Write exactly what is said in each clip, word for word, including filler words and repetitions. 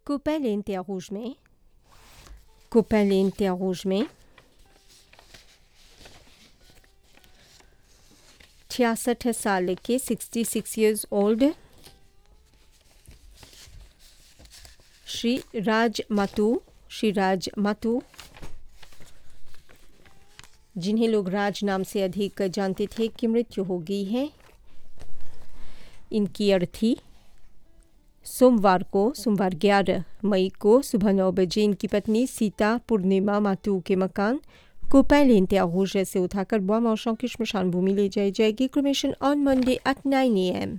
Copain l'interroge में Copain l'interroge में छियासठ साल के sixty six years old Shri Raj माथु श्री राज माथु जिन्हें लोग राज नाम से अधिक जानते थे की मृत्यु हो गई है। इनकी अर्थी सोमवार को सोमवार ग्यारह मई को सुबह नौ बजे इनकी पत्नी सीता पूर्णिमा माथु के मकान Copain l'interroge से उठाकर बोis marchand की श्मशान भूमि ले जाई जाएगी। Cremation on Monday at nine A M.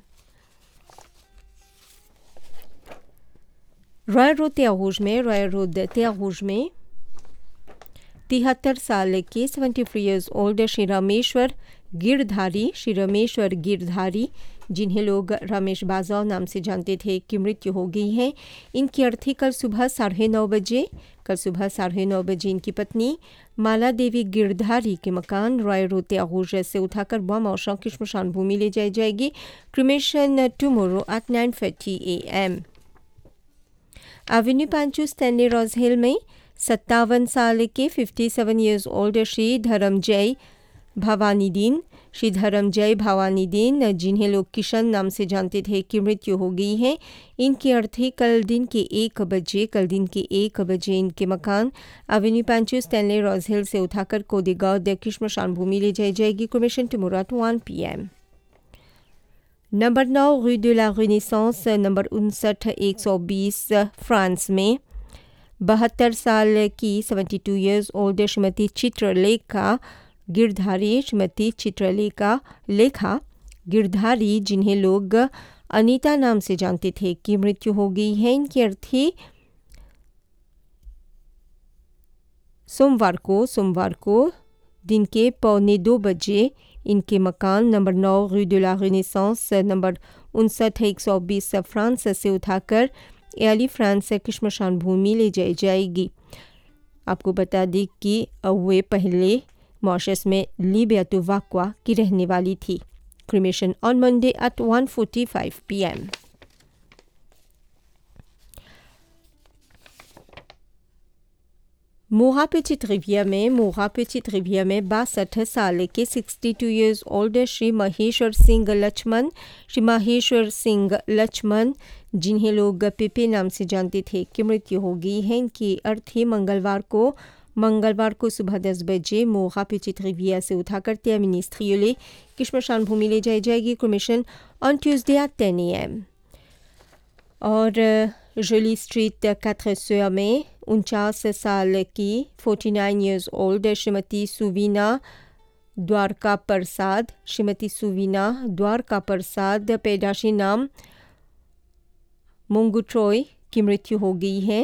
Royal road तेरूज में रॉयल रोड तेरूज में तिहत्तर साल के seventy three years old Shri Rameshwar Girdhari Shri Rameshwar Girdhari जिन्हें लोग रमेश बाजाव नाम से जानते थे की मृत्यु हो गई है। इनकी अर्थी कल सुबह साढ़े नौ बजे कल सुबह साढ़े नौ बजे इनकी पत्नी माला देवी गिरधारी के मकान रॉयल रोड तेरूज से उठाकर बोis marchand की श्मशान भूमि ले जाई जाएगी। Cremation tomorrow at nine thirty A M. Avenue Panchu Stanley रोज हिल में सत्तावन साल के फिफ्टी सेवन ईयर्स ओल्ड श्री धर्मजय भवानीदीन श्री धर्मजय भवानीदीन जिन्हें लोग किशन नाम से जानते थे की मृत्यु हो गई है। इनकी अर्थी कल दिन के एक बजे कल दिन के एक बजे इनके मकान एवेन्यू पांचू स्टैनली रोज हिल से उठाकर कोदेगांव दे की श्मशान भूमि ले जाई जाएगी। Cremation tomorrow at one P M. Number नौ rue de la Renaissance number उनसठ एक सौ बीस फ्रांस में बहत्तर साल की seventy two years old Shrimati Chitralekha Girdhari Shrimati Chitralekha लेखा गिरधारी जिन्हें लोग अनीता नाम से जानते थे की मृत्यु हो गई है। इनकी अर्थी सोमवार को सोमवार को दिन के पौने दो बजे इनके मकान नंबर नौ rue de la Renaissance number उनसठ एक सौ बीस फ्रांस से उठाकर एली फ्रांस की श्मशान भूमि ले जाई जाएगी। आपको बता दी कि वे पहले मॉरिशस में लिबेर्टो वाक्वा की रहने वाली थी। Cremation on Monday at one forty five P M. मोहा पेचिट रिविया में मोहा पेचिट रिविया में बासठ साल के sixty two years old Shri Maheshwar Singh Lakshman Shri Maheshwar Singh Lakshman जिन्हें लोग पेपे नाम से जानते थे की मृत्यु हो गई है। इनकी अर्थी मंगलवार को मंगलवार को सुबह दस बजे मोहा पेचिट रिविया से उठाकर terminus Triolet की श्मशान भूमि ले जाई जाएगी। क्रिमेशन ऑन ट्यूसडे एट टेन ए एम। और जोली स्ट्रीट quatre sœurs में उनचास साल की forty nine years old Shrimati सुवीना Dwarka Prasad Shrimati सुवीना Dwarka Prasad पैदाशी नाम मुंगुट्रोय की मृत्यु हो गई है।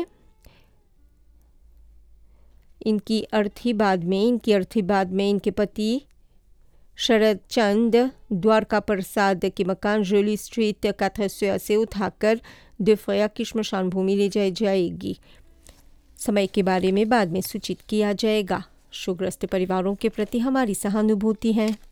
इनकी अर्थी बाद में इनकी अर्थी बाद में इनके पति शरद चंद द्वारका प्रसाद के मकान जोली स्ट्रीट quatre sœurs से उठाकर दुफ्रिया की श्मशान भूमि ले जाई जाएगी। समय के बारे में बाद में सूचित किया जाएगा। शोकग्रस्त परिवारों के प्रति हमारी सहानुभूति है।